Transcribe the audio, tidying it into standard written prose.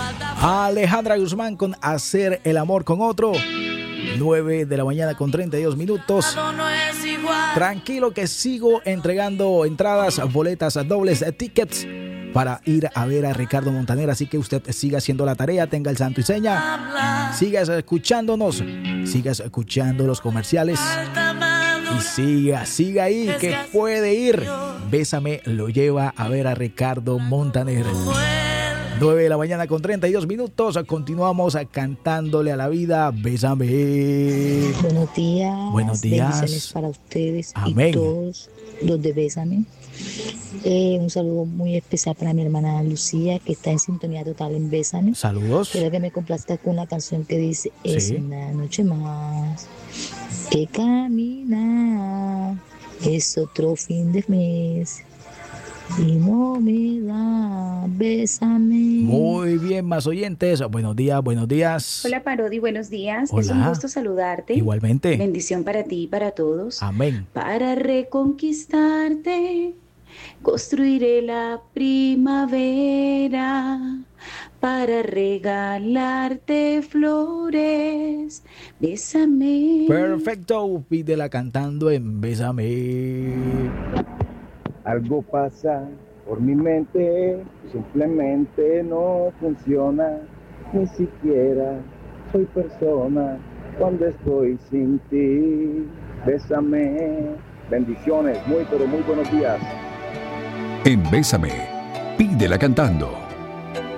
Alejandra Guzmán con Hacer el amor con otro. 9 de la mañana con 32 minutos. Tranquilo que sigo entregando entradas, boletas dobles, tickets para ir a ver a Ricardo Montaner. Así que usted siga haciendo la tarea, tenga el santo y seña, sigas escuchándonos, sigas escuchando los comerciales y siga ahí que puede ir. Bésame lo lleva a ver a Ricardo Montaner. 9 de la mañana con 32 minutos. Continuamos cantándole a la vida. Bésame. Buenos días. Buenos días. Bendiciones para ustedes. Amén. Y todos los de Bésame. Un saludo muy especial para mi hermana Lucía, que está en sintonía total en Bésame. Saludos. Quiero que me complazca con una canción que dice: es una noche más que camina, es otro fin de mes y no me da, bésame. Muy bien, más oyentes. Buenos días, buenos días. Hola Parodi, buenos días. Hola. Es un gusto saludarte. Igualmente. Bendición para ti y para todos. Amén. Para reconquistarte, construiré la primavera. Para regalarte flores, bésame. Perfecto, pídela cantando en Bésame. Algo pasa por mi mente, simplemente no funciona, ni siquiera soy persona cuando estoy sin ti. Bésame. Bendiciones, muy pero muy buenos días. En Bésame, pídela cantando.